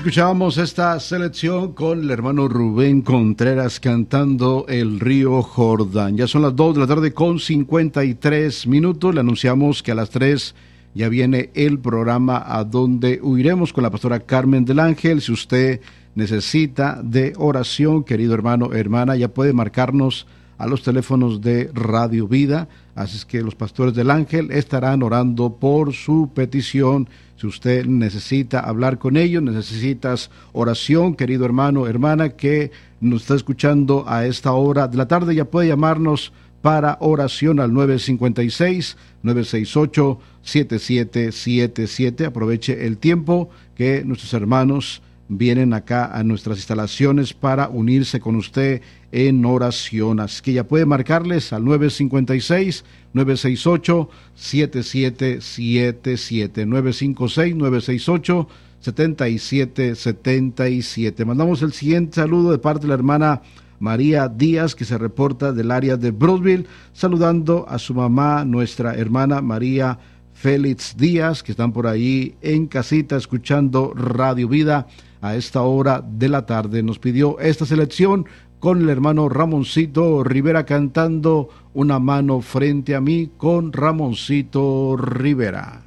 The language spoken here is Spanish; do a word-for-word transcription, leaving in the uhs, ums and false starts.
Escuchábamos esta selección con el hermano Rubén Contreras cantando El Río Jordán. Ya son las dos de la tarde con cincuenta y tres minutos. Le anunciamos que a las tres ya viene el programa A Dónde Huiremos con la pastora Carmen del Ángel. Si usted necesita de oración, querido hermano, hermana, ya puede marcarnos a los teléfonos de Radio Vida. Así es que los pastores del Ángel estarán orando por su petición. Si usted necesita hablar con ellos, necesitas oración, querido hermano, hermana, que nos está escuchando a esta hora de la tarde, ya puede llamarnos para oración al nueve cinco seis, nueve seis ocho, siete siete siete siete. Aproveche el tiempo que nuestros hermanos vienen acá a nuestras instalaciones para unirse con usted en oración. Así que ya puede marcarles al nueve cinco seis, nueve seis ocho, siete siete siete siete, nueve cinco seis, nueve seis ocho, siete siete siete siete. Mandamos el siguiente saludo de parte de la hermana María Díaz, que se reporta del área de Brownsville, saludando a su mamá, nuestra hermana María Félix Díaz, que están por ahí en casita escuchando Radio Vida a esta hora de la tarde. Nos pidió esta selección con el hermano Ramoncito Rivera cantando Una mano frente a mí con Ramoncito Rivera.